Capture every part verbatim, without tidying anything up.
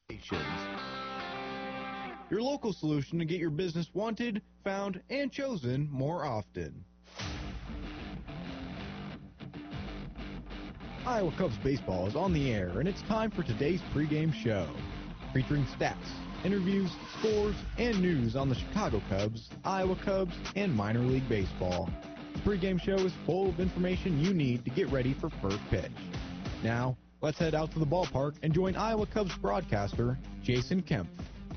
Your local solution to get your business wanted, found, and chosen more often. Iowa Cubs baseball is on the air, and it's time for today's pregame show, featuring stats, interviews, scores, and news on the Chicago Cubs, Iowa Cubs, and minor league baseball. The pregame show is full of information you need to get ready for first pitch. Now, let's head out to the ballpark and join Iowa Cubs broadcaster Jason Kemp.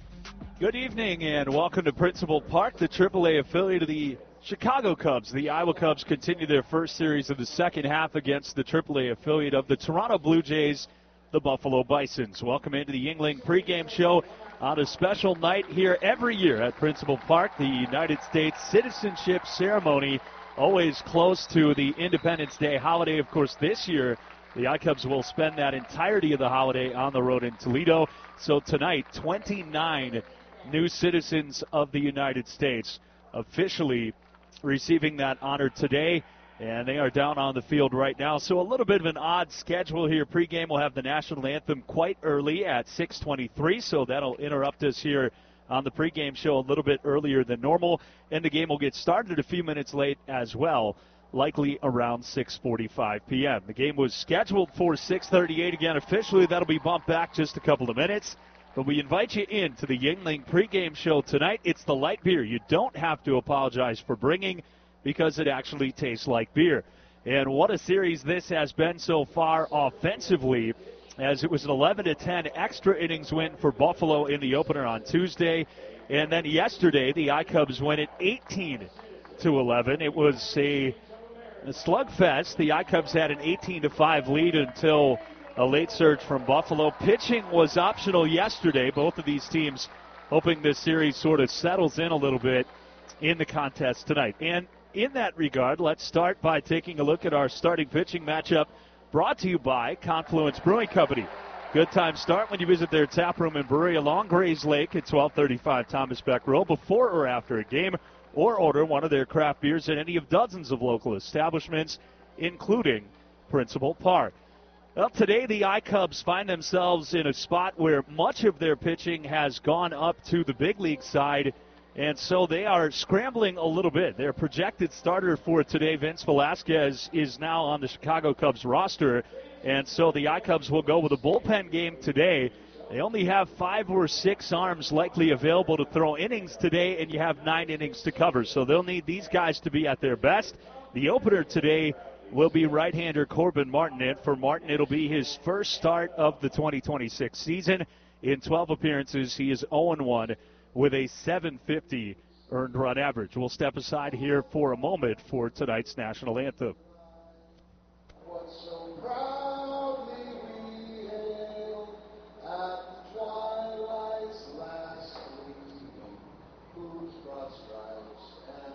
Good evening and welcome to Principal Park, the triple A affiliate of the Chicago Cubs. The Iowa Cubs continue their first series of the second half against the triple A affiliate of the Toronto Blue Jays, the Buffalo Bisons. Welcome into the Yuengling pregame show on a special night here every year at Principal Park, the United States Citizenship Ceremony, always close to the Independence Day holiday. Of course, this year, the I-Cubs will spend that entirety of the holiday on the road in Toledo. So tonight, twenty-nine new citizens of the United States officially receiving that honor today, and they are down on the field right now. So a little bit of an odd schedule here. Pre-game will have the national anthem quite early at six twenty-three, so that'll interrupt us here on the pregame show a little bit earlier than normal, and the game will get started a few minutes late as well, likely around six forty-five p.m. The game was scheduled for six thirty-eight. Again, officially that'll be bumped back just a couple of minutes. But we invite you in to the Yuengling pregame show tonight. It's the light beer you don't have to apologize for bringing, because it actually tastes like beer. And what a series this has been so far offensively, as it was an eleven to ten extra innings win for Buffalo in the opener on Tuesday. And then yesterday, the I-Cubs win it eighteen to eleven. It was a, a slugfest. The I-Cubs had an eighteen to five lead until a late surge from Buffalo. Pitching was optional yesterday. Both of these teams hoping this series sort of settles in a little bit in the contest tonight. And in that regard, let's start by taking a look at our starting pitching matchup, brought to you by Confluence Brewing Company. Good time start when you visit their tap room and brewery along Grays Lake at twelve thirty-five Thomas Beck Road before or after a game, or order one of their craft beers at any of dozens of local establishments, including Principal Park. Well, today the I-Cubs find themselves in a spot where much of their pitching has gone up to the big league side, and so they are scrambling a little bit. Their projected starter for today, Vince Velasquez, is now on the Chicago Cubs roster, and so the I-Cubs will go with a bullpen game today. They only have five or six arms likely available to throw innings today, and you have nine innings to cover, so they'll need these guys to be at their best. The opener today will be right-hander Corbin Martin, and for Martin it'll be his first start of the twenty twenty-six season. In twelve appearances, he is oh and one with a seven fifty earned run average. We'll step aside here for a moment for tonight's national anthem.